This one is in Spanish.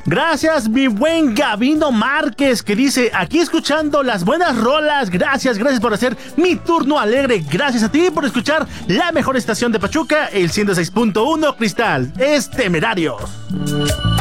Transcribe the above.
Gracias, mi buen Gabino Márquez, que dice, aquí escuchando las buenas rolas. Gracias por hacer mi turno alegre. Gracias a ti por escuchar la mejor estación de Pachuca, el 106.1 Cristal. Es Temerarios.